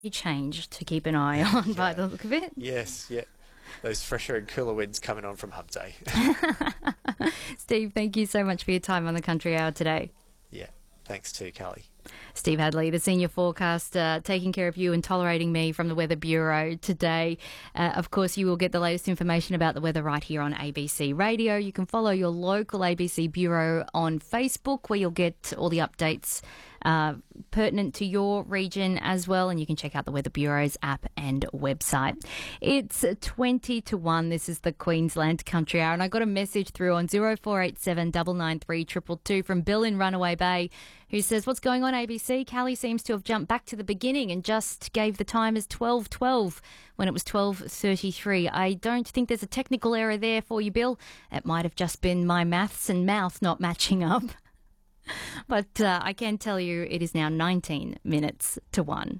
change to keep an eye on by the look of it. Yes, yeah. Those fresher and cooler winds coming on from Hub Day. Steve, thank you so much for your time on the Country Hour today. Yeah, thanks too, Callie. Steve Hadley, the senior forecaster, taking care of you and tolerating me from the Weather Bureau today. Of course, you will get the latest information about the weather right here on ABC Radio. You can follow your local ABC Bureau on Facebook, where you'll get all the updates pertinent to your region as well, and you can check out the Weather Bureau's app and website. It's 20 to 1. This is the Queensland Country Hour, and I got a message through on 0487 993 222 from Bill in Runaway Bay, who says, "What's going on, ABC? Callie seems to have jumped back to the beginning and just gave the time as 12:12 when it was 12:33. I don't think there's a technical error there for you, Bill. It might have just been my maths and mouth not matching up." But I can tell you it is now 19 minutes to 1.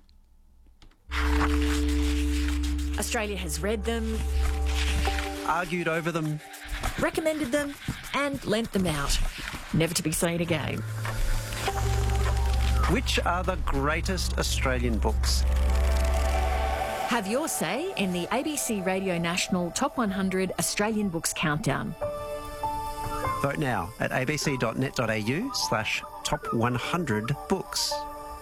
Australia has read them, argued over them, recommended them, and lent them out, never to be seen again. Which are the greatest Australian books? Have your say in the ABC Radio National Top 100 Australian Books Countdown. Vote now at abc.net.au/top100books.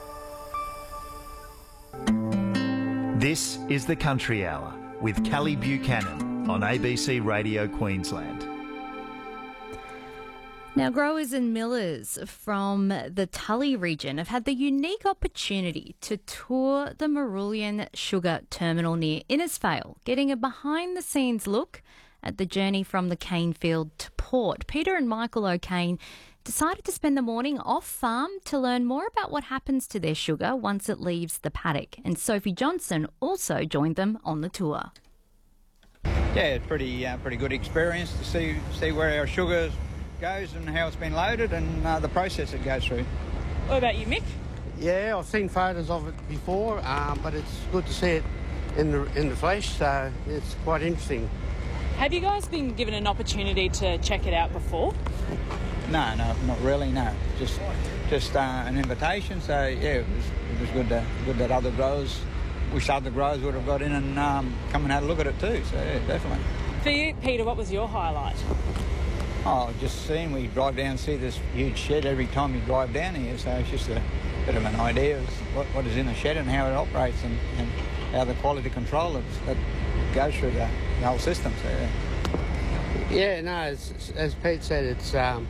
This is the Country Hour with Callie Buchanan on ABC Radio Queensland. Now, growers and millers from the Tully region have had the unique opportunity to tour the Marulian Sugar Terminal near Innisfail, getting a behind-the-scenes look at the journey from the cane field to port. Peter and Michael O'Kane decided to spend the morning off-farm to learn more about what happens to their sugar once it leaves the paddock. And Sophie Johnson also joined them on the tour. Yeah, it's pretty good experience to see where our sugar goes and how it's been loaded and the process it goes through. What about you, Mick? Yeah, I've seen photos of it before, but it's good to see it in the flesh, so it's quite interesting. Have you guys been given an opportunity to check it out before? No, not really, no. Just an invitation, so yeah, it was good that other growers, wish other growers would have got in and come and had a look at it too, so yeah, definitely. For you, Peter, what was your highlight? Oh, just seeing, we drive down and see this huge shed every time you drive down here, so it's just a bit of an idea of what is in the shed and how it operates and how the quality control that goes through the whole system. So yeah, no, as Pete said, it's to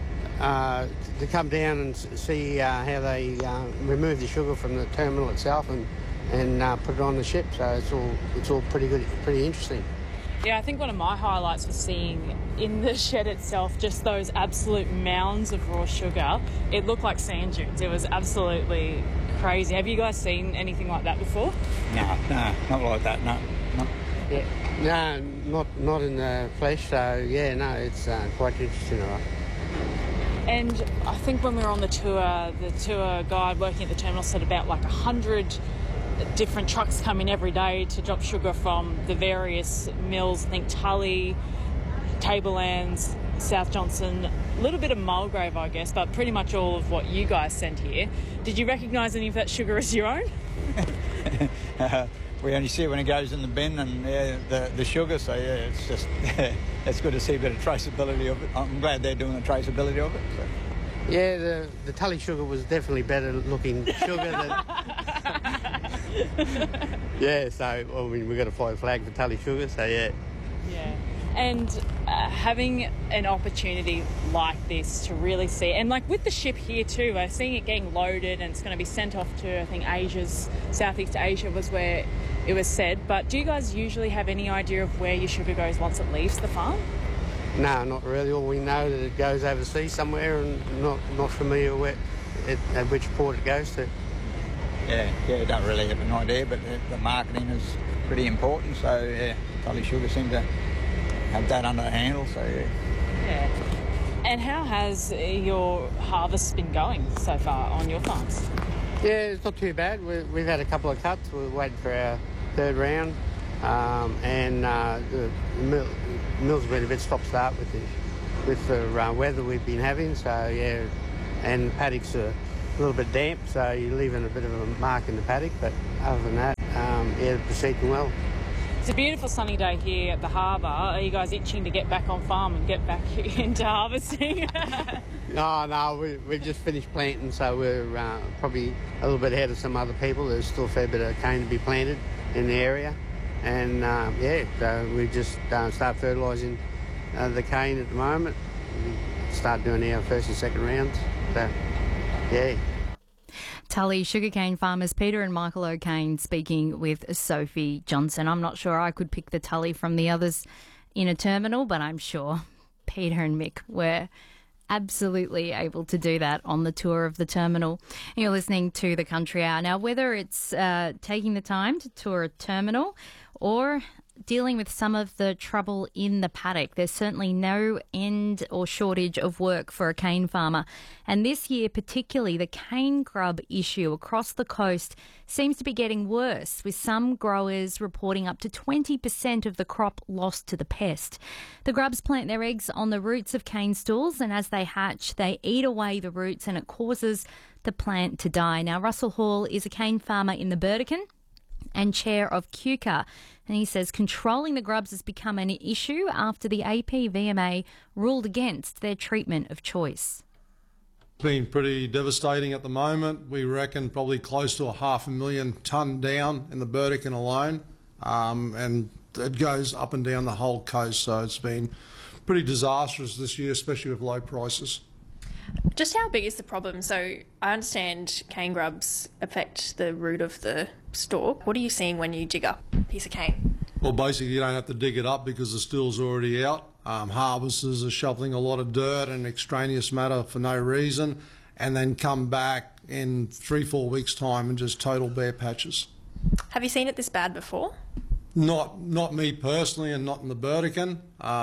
come down and see how they remove the sugar from the terminal itself and put it on the ship. So it's all pretty good, pretty interesting. Yeah, I think one of my highlights was seeing in the shed itself just those absolute mounds of raw sugar. It looked like sand dunes. It was absolutely crazy. Have you guys seen anything like that before? No, not like that, no. Yeah. No, not in the flesh, so yeah, no, it's quite interesting, all right. And I think when we were on the tour guide working at the terminal said about like 100 different trucks come in every day to drop sugar from the various mills. I think Tully, Tablelands, South Johnson, a little bit of Mulgrave, I guess, but pretty much all of what you guys sent here. Did you recognise any of that sugar as your own? We only see it when it goes in the bin and the sugar, so yeah, it's just it's good to see a bit of traceability of it. I'm glad they're doing the traceability of it. So. Yeah, the Tully sugar was definitely better looking sugar than... Yeah, so I mean, we've got to fly a flag for Tully sugar, so yeah. Yeah. And having an opportunity like this to really see, and like with the ship here too, we're seeing it getting loaded and it's going to be sent off to, I think, Southeast Asia was where it was said. But do you guys usually have any idea of where your sugar goes once it leaves the farm? No, not really. All we know that it goes overseas somewhere and not familiar with at which port it goes to. Yeah, don't really have an idea, but the marketing is pretty important, so yeah, Tully Sugar seem to have that under handle, so yeah. Yeah. And how has your harvest been going so far on your farms? Yeah, it's not too bad. We've had a couple of cuts. We're waiting for our third round, and the mill's been a bit stop-start with the weather we've been having. So yeah, and paddocks are little bit damp, so you're leaving a bit of a mark in the paddock. But other than that, yeah, proceeding well. It's a beautiful sunny day here at the harbour. Are you guys itching to get back on farm and get back into harvesting? No, we've just finished planting, so we're probably a little bit ahead of some other people. There's still a fair bit of cane to be planted in the area. And, so we just start fertilising the cane at the moment. We start doing our first and second rounds. So, yeah. Tully sugarcane farmers Peter and Michael O'Kane speaking with Sophie Johnson. I'm not sure I could pick the Tully from the others in a terminal, but I'm sure Peter and Mick were absolutely able to do that on the tour of the terminal. You're listening to The Country Hour. Now, whether it's taking the time to tour a terminal or dealing with some of the trouble in the paddock, there's certainly no end or shortage of work for a cane farmer. And this year particularly, the cane grub issue across the coast seems to be getting worse, with some growers reporting up to 20% of the crop lost to the pest. The grubs plant their eggs on the roots of cane stools, and as they hatch, they eat away the roots and it causes the plant to die. Now, Russell Hall is a cane farmer in the Burdekin and chair of QCA, and he says controlling the grubs has become an issue after the APVMA ruled against their treatment of choice. It's been pretty devastating at the moment. We reckon probably close to 500,000 tonne down in the Burdekin alone, and it goes up and down the whole coast, so it's been pretty disastrous this year, especially with low prices. Just how big is the problem? So I understand cane grubs affect the root of the stalk. What are you seeing when you dig up a piece of cane? Well, basically you don't have to dig it up because the stool's already out. Harvesters are shoveling a lot of dirt and extraneous matter for no reason, and then come back in 3-4 weeks' time and just total bare patches. Have you seen it this bad before? Not me personally, and not in the Burdekin.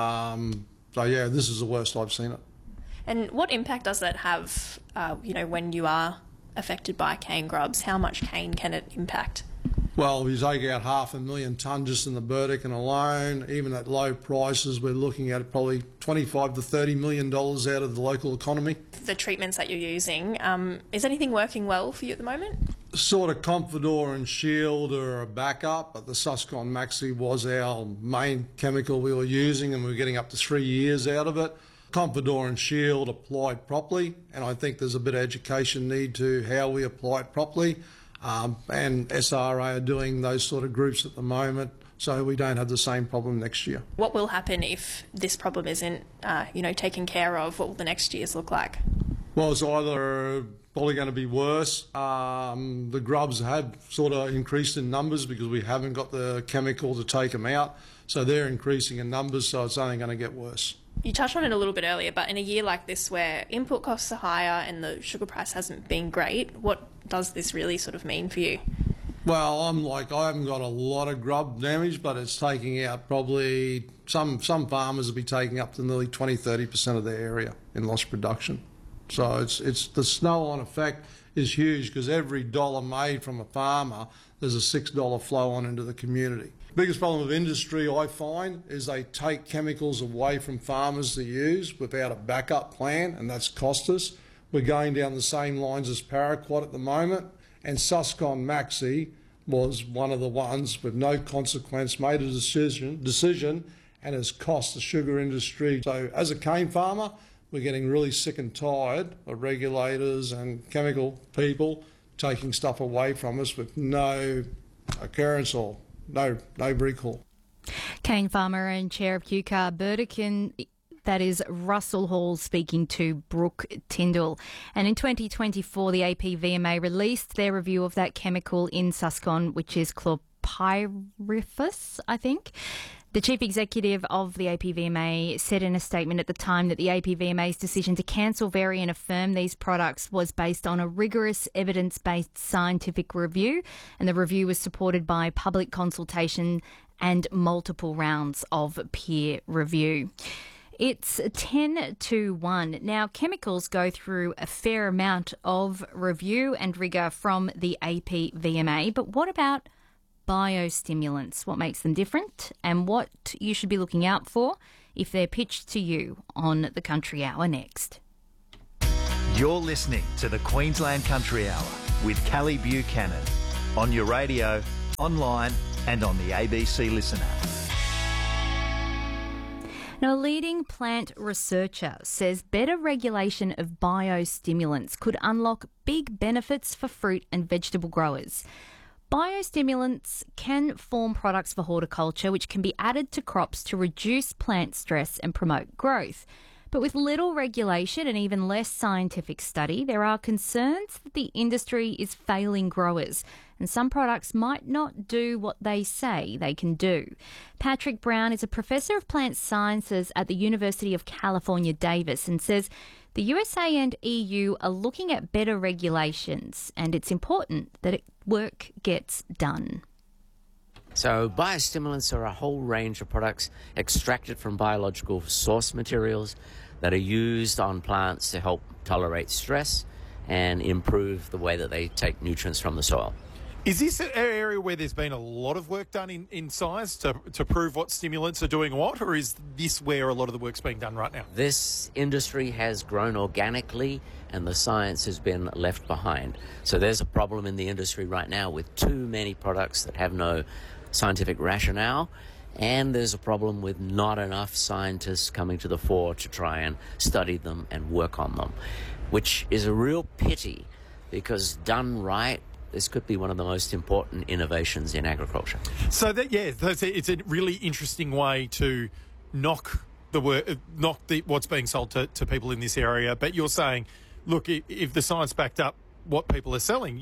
So yeah, this is the worst I've seen it. And what impact does that have, when you are affected by cane grubs? How much cane can it impact? Well, if you take out 500,000 tonne just in the Burdekin alone, even at low prices, we're looking at probably $25 to $30 million out of the local economy. The treatments that you're using, is anything working well for you at the moment? Sort of Confidor and Shield are a backup, but the Suscon Maxi was our main chemical we were using, and we were getting up to 3 years out of it. Confidor and Shield applied properly, and I think there's a bit of education need to how we apply it properly, and SRA are doing those sort of groups at the moment, so we don't have the same problem next year. What will happen if this problem isn't taken care of? What will the next years look like? Well, it's either probably going to be worse. The grubs have sort of increased in numbers because we haven't got the chemical to take them out, so they're increasing in numbers, so it's only going to get worse. You touched on it a little bit earlier, but in a year like this where input costs are higher and the sugar price hasn't been great, what does this really sort of mean for you? Well, I haven't got a lot of grub damage, but it's taking out probably, some farmers will be taking up to nearly 20-30% of their area in lost production. So it's the snow-on effect is huge, because every dollar made from a farmer, there's a $6 flow on into the community. Biggest problem with industry, I find, is they take chemicals away from farmers to use without a backup plan, and that's cost us. We're going down the same lines as Paraquat at the moment, and Suscon Maxi was one of the ones with no consequence, made a decision and has cost the sugar industry. So as a cane farmer, we're getting really sick and tired of regulators and chemical people taking stuff away from us with no occurrence or no recall. Cane farmer and chair of QCA Burdekin, that is Russell Hall speaking to Brooke Tyndall. And in 2024, the APVMA released their review of that chemical in Suscon, which is chlorpyrifos, I think. The chief executive of the APVMA said in a statement at the time that the APVMA's decision to cancel, vary and affirm these products was based on a rigorous evidence-based scientific review, and the review was supported by public consultation and multiple rounds of peer review. It's 10-1. Now, chemicals go through a fair amount of review and rigour from the APVMA, but what about biostimulants? What makes them different, and what you should be looking out for if they're pitched to you on the Country Hour next. You're listening to the Queensland Country Hour with Callie Buchanan on your radio, online and on the ABC Listen app. Now, a leading plant researcher says better regulation of biostimulants could unlock big benefits for fruit and vegetable growers. Biostimulants can form products for horticulture which can be added to crops to reduce plant stress and promote growth. But with little regulation and even less scientific study, there are concerns that the industry is failing growers and some products might not do what they say they can do. Patrick Brown is a professor of plant sciences at the University of California, Davis, and says the USA and EU are looking at better regulations and it's important that work gets done. So biostimulants are a whole range of products extracted from biological source materials that are used on plants to help tolerate stress and improve the way that they take nutrients from the soil. Is this an area where there's been a lot of work done in science to prove what stimulants are doing what, or is this where a lot of the work's being done right now? This industry has grown organically and the science has been left behind. So there's a problem in the industry right now with too many products that have no scientific rationale, and there's a problem with not enough scientists coming to the fore to try and study them and work on them, which is a real pity because done right, this could be one of the most important innovations in agriculture. So it's a really interesting way to knock what's being sold to people in this area. But you're saying, look, if the science backed up what people are selling,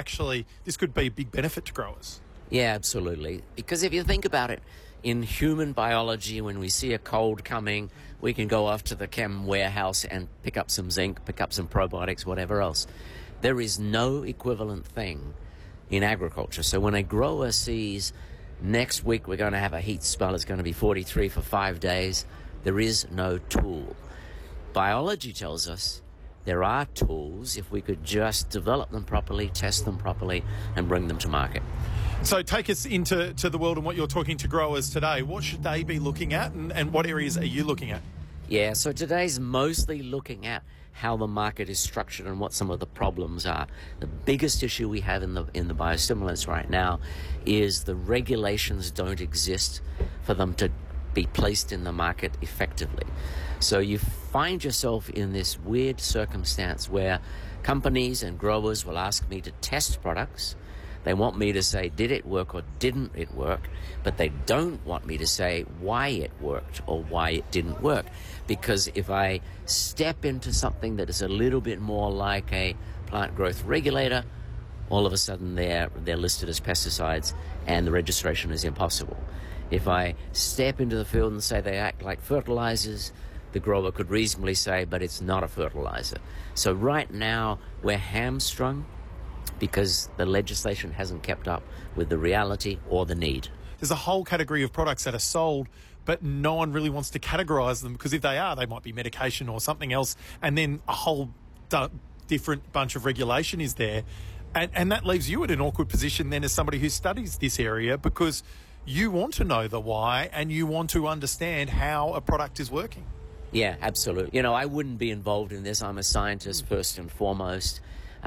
this could be a big benefit to growers. Yeah, absolutely. Because if you think about it, in human biology, when we see a cold coming, we can go off to the chem warehouse and pick up some zinc, pick up some probiotics, whatever else. There is no equivalent thing in agriculture. So when a grower sees next week we're going to have a heat spell, it's going to be 43 for 5 days, there is no tool. Biology tells us there are tools if we could just develop them properly, test them properly, and bring them to market. So take us into the world and what you're talking to growers today. What should they be looking at and what areas are you looking at? Yeah, so today's mostly looking at how the market is structured and what some of the problems are. The biggest issue we have in the biostimulants right now is the regulations don't exist for them to be placed in the market effectively. So you find yourself in this weird circumstance where companies and growers will ask me to test products. They want me to say, did it work or didn't it work? But they don't want me to say why it worked or why it didn't work. Because if I step into something that is a little bit more like a plant growth regulator, all of a sudden they're listed as pesticides and the registration is impossible. If I step into the field and say they act like fertilizers, the grower could reasonably say, but it's not a fertilizer. So right now we're hamstrung because the legislation hasn't kept up with the reality or the need. There's a whole category of products that are sold, but no one really wants to categorise them because if they are, they might be medication or something else, and then a whole different bunch of regulation is there. And that leaves you in an awkward position then as somebody who studies this area because you want to know the why and you want to understand how a product is working. Yeah, absolutely. You know, I wouldn't be involved in this. I'm a scientist first and foremost.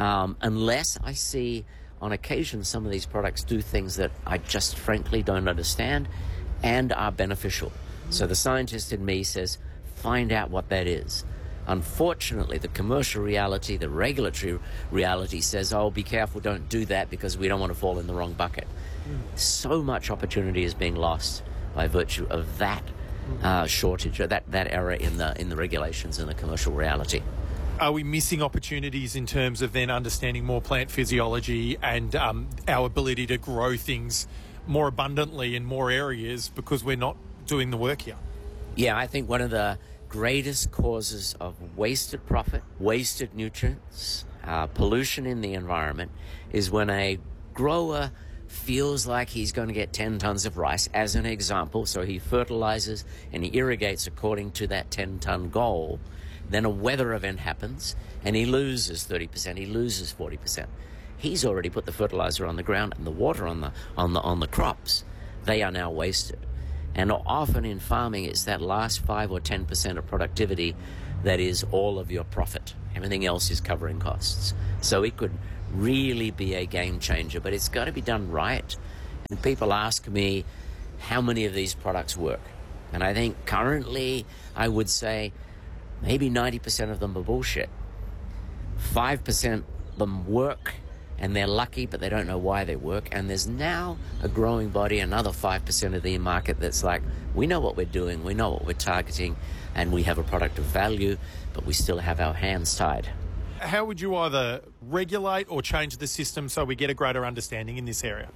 Unless I see on occasion some of these products do things that I just frankly don't understand and are beneficial. So the scientist in me says, find out what that is. Unfortunately, the commercial reality, the regulatory reality says, oh, be careful, don't do that because we don't want to fall in the wrong bucket. So much opportunity is being lost by virtue of that shortage, or that error in the regulations and the commercial reality. Are we missing opportunities in terms of then understanding more plant physiology and our ability to grow things more abundantly in more areas because we're not doing the work here? Yeah, I think one of the greatest causes of wasted profit, wasted nutrients, pollution in the environment is when a grower feels like he's going to get 10 tons of rice, as an example, so he fertilizes and he irrigates according to that 10-ton goal. Then a weather event happens and he loses 30%, he loses 40%. He's already put the fertilizer on the ground and the water on the crops. They are now wasted. And often in farming, it's that last 5 or 10% of productivity that is all of your profit. Everything else is covering costs. So it could really be a game changer, but it's got to be done right. And people ask me, how many of these products work? And I think currently I would say maybe 90% of them are bullshit. 5% of them work, and they're lucky, but they don't know why they work. And there's now a growing body, another 5% of the market that's like, we know what we're doing, we know what we're targeting, and we have a product of value, but we still have our hands tied. How would you either regulate or change the system so we get a greater understanding in this area?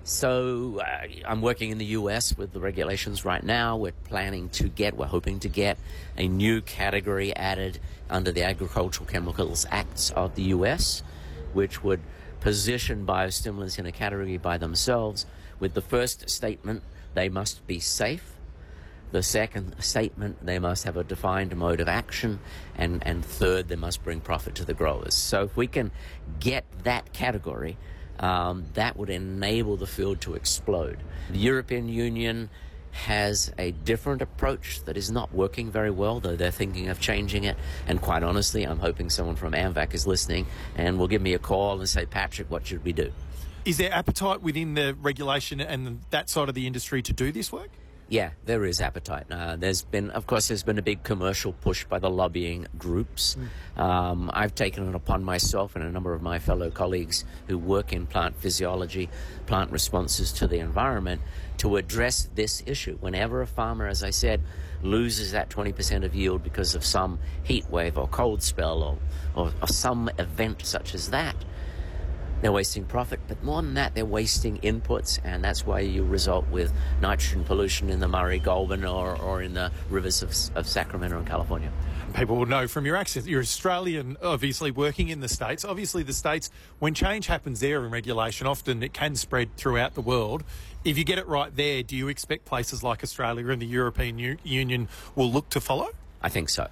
So I'm working in the US with the regulations right now. We're hoping to get a new category added under the Agricultural Chemicals Acts of the US, which would position biostimulants in a category by themselves. With the first statement, they must be safe. The second statement, they must have a defined mode of action. And third, they must bring profit to the growers. So if we can get that category, that would enable the field to explode. The European Union has a different approach that is not working very well, though they're thinking of changing it. And quite honestly, I'm hoping someone from AMVAC is listening and will give me a call and say, Patrick, what should we do? Is there appetite within the regulation and that side of the industry to do this work? Yeah, there is appetite. There's been a big commercial push by the lobbying groups. I've taken it upon myself and a number of my fellow colleagues who work in plant physiology, plant responses to the environment, to address this issue. Whenever a farmer, as I said, loses that 20% of yield because of some heat wave or cold spell or some event such as that, they're wasting profit, but more than that, they're wasting inputs, and that's why you result with nitrogen pollution in the Murray-Goulburn or in the rivers of Sacramento and California. People will know from your accent. You're Australian, obviously, working in the States. Obviously, the States, when change happens there in regulation, often it can spread throughout the world. If you get it right there, do you expect places like Australia and the European Union will look to follow? I think so.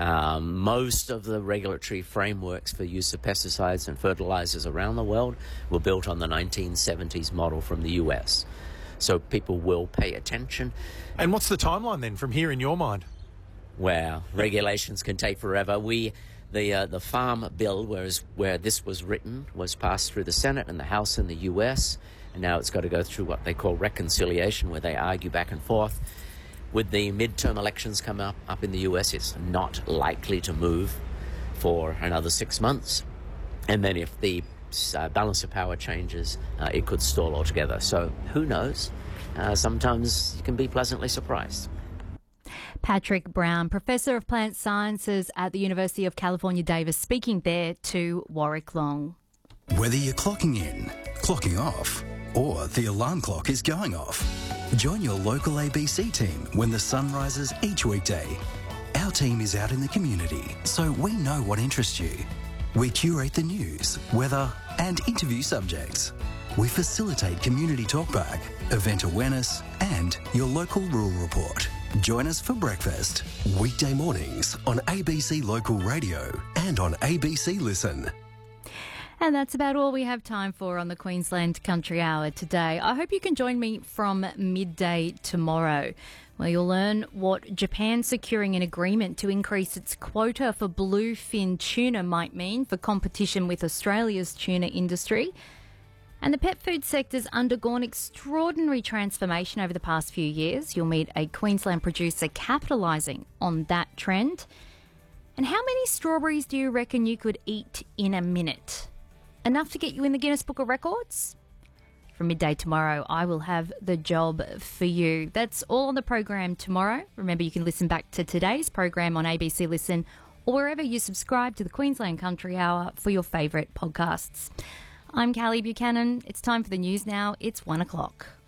Most of the regulatory frameworks for use of pesticides and fertilizers around the world were built on the 1970s model from the US. So people will pay attention. And what's the timeline then from here in your mind? Well, regulations can take forever. The Farm Bill, where this was written, was passed through the Senate and the House in the US, and now it's got to go through what they call reconciliation, where they argue back and forth. With the midterm elections coming up in the US, it's not likely to move for another 6 months. And then if the balance of power changes, it could stall altogether. So who knows? Sometimes you can be pleasantly surprised. Patrick Brown, Professor of Plant Sciences at the University of California, Davis, speaking there to Warwick Long. Whether you're clocking in, clocking off, or the alarm clock is going off, join your local ABC team when the sun rises each weekday. Our team is out in the community, so we know what interests you. We curate the news, weather, and interview subjects. We facilitate community talkback, event awareness, and your local rural report. Join us for breakfast. Weekday mornings on ABC Local Radio and on ABC Listen. And that's about all we have time for on the Queensland Country Hour today. I hope you can join me from midday tomorrow, where you'll learn what Japan securing an agreement to increase its quota for bluefin tuna might mean for competition with Australia's tuna industry. And the pet food sector's undergone extraordinary transformation over the past few years. You'll meet a Queensland producer capitalising on that trend. And how many strawberries do you reckon you could eat in a minute? Enough to get you in the Guinness Book of Records? From midday tomorrow, I will have the job for you. That's all on the program tomorrow. Remember, you can listen back to today's program on ABC Listen or wherever you subscribe to the Queensland Country Hour for your favourite podcasts. I'm Callie Buchanan. It's time for the news now. It's 1 o'clock.